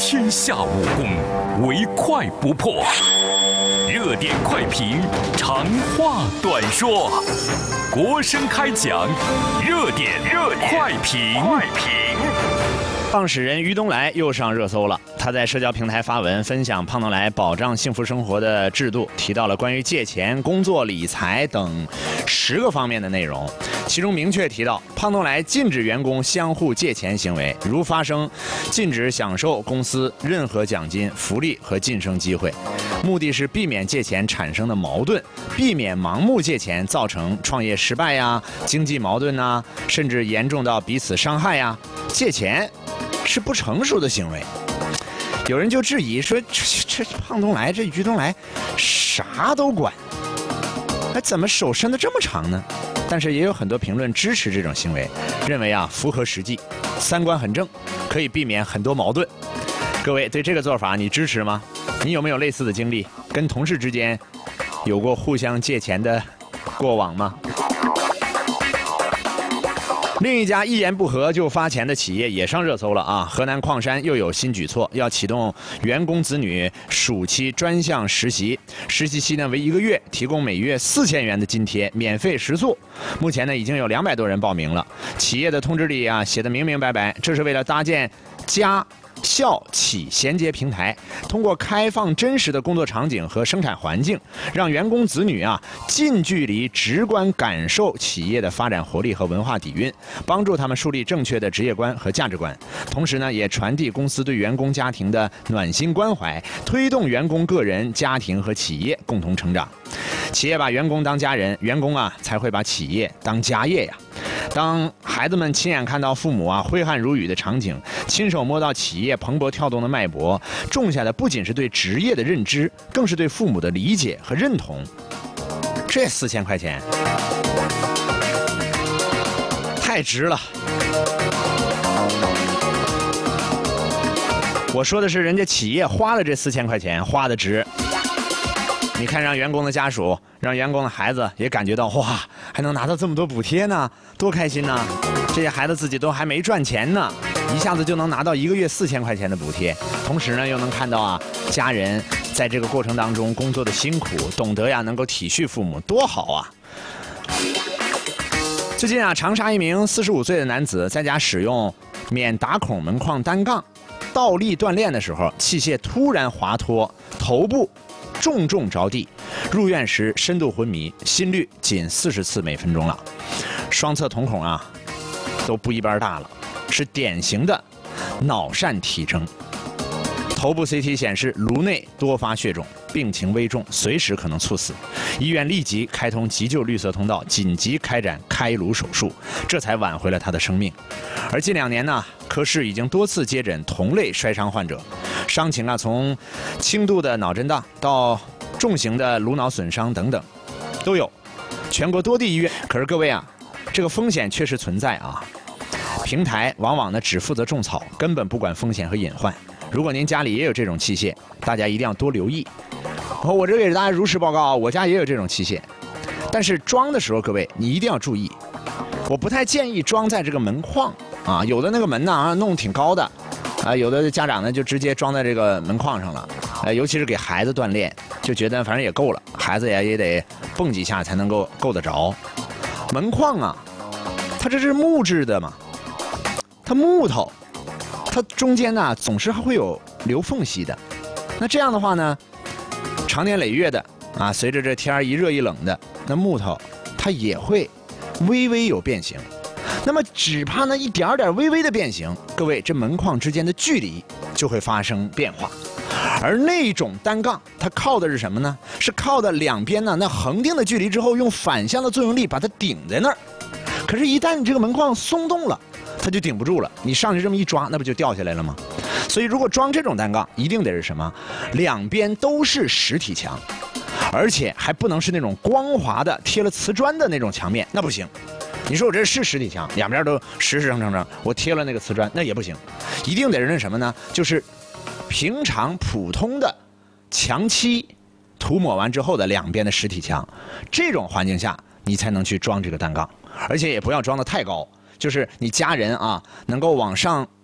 天下武功，唯快不破。热点快评，长话短说。国声开讲，热点快评。 创始人于东来又上热搜了。他在社交平台发文分享胖东来保障幸福生活的制度，提到了关于借钱、工作、理财等10个方面的内容。其中明确提到，胖东来禁止员工相互借钱行为，如发生，禁止享受公司任何奖金、福利和晋升机会。目的是避免借钱产生的矛盾，避免盲目借钱造成创业失败呀、经济矛盾呐，甚至严重到彼此伤害呀。借钱是不成熟的行为。有人就质疑说，这胖东来，这于东来啥都管，怎么手伸得这么长呢？但是也有很多评论支持这种行为，认为符合实际，三观很正，可以避免很多矛盾。各位对这个做法你支持吗？你有没有类似的经历？跟同事之间有过互相借钱的过往吗？另一家一言不合就发钱的企业也上热搜了啊！河南矿山又有新举措，要启动员工子女暑期专项实习，实习期呢为1个月，提供每月4000元的津贴，免费食宿。目前呢已经有200多人报名了。企业的通知里写得明明白白，这是为了搭建家校企衔接平台，通过开放真实的工作场景和生产环境，让员工子女近距离直观感受企业的发展活力和文化底蕴，帮助他们树立正确的职业观和价值观。同时呢，也传递公司对员工家庭的暖心关怀，推动员工个人、家庭和企业共同成长。企业把员工当家人，员工才会把企业当家业呀。当孩子们亲眼看到父母挥汗如雨的场景，亲手摸到企业蓬勃跳动的脉搏，种下的不仅是对职业的认知，更是对父母的理解和认同。这4000块钱太值了。我说的是人家企业花了这4000块钱，花的值。你看，让员工的家属，让员工的孩子也感觉到，哇，还能拿到这么多补贴呢，多开心呢！这些孩子自己都还没赚钱呢，一下子就能拿到1个月4000块钱的补贴，同时呢，又能看到家人在这个过程当中工作的辛苦，懂得能够体恤父母，多好啊！最近长沙一名45岁的男子在家使用免打孔门框单杠倒立锻炼的时候，器械突然滑脱，头部重着地，入院时深度昏迷，心率仅40次每分钟了，双侧瞳孔都不一般大了，是典型的脑疝体征。头部 CT 显示颅内多发血肿，病情危重，随时可能猝死。医院立即开通急救绿色通道，紧急开展开颅手术，这才挽回了他的生命。而近2年科室已经多次接诊同类摔伤患者，伤情从轻度的脑震荡到重型的颅脑损伤等等都有，全国多地医院。可是各位这个风险确实存在平台往往只负责种草，根本不管风险和隐患。如果您家里也有这种器械，大家一定要多留意。我这给大家如实报告，我家也有这种器械，但是装的时候，各位你一定要注意，我不太建议装在这个门框有的那个门弄挺高的有的家长呢就直接装在这个门框上了尤其是给孩子锻炼，就觉得反正也够了，孩子也得蹦几下才能够够得着。门框它这是木质的嘛，它木头，它中间总是会有留缝隙的。那这样的话呢，长年累月的随着这天一热一冷的，那木头它也会微微有变形。那么只怕那一点点微微的变形，各位这门框之间的距离就会发生变化。而那种单杠它靠的是什么呢？是靠的两边那恒定的距离之后，用反向的作用力把它顶在那儿。可是一旦你这个门框松动了，它就顶不住了，你上去这么一抓，那不就掉下来了吗？所以如果装这种单杠，一定得是什么？两边都是实体墙，而且还不能是那种光滑的贴了瓷砖的那种墙面，那不行。你说我这是实体墙，两边都实实诚诚，我贴了那个瓷砖，那也不行。一定得是那什么呢？就是平常普通的墙漆涂抹完之后的两边的实体墙，这种环境下你才能去装这个单杠，而且也不要装得太高，就是你家人能够往上